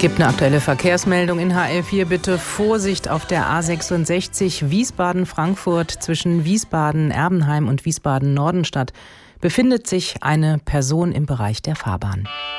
Gibt eine aktuelle Verkehrsmeldung in HL4. Bitte Vorsicht auf der A66 Wiesbaden-Frankfurt zwischen Wiesbaden-Erbenheim und Wiesbaden-Nordenstadt befindet sich eine Person im Bereich der Fahrbahn.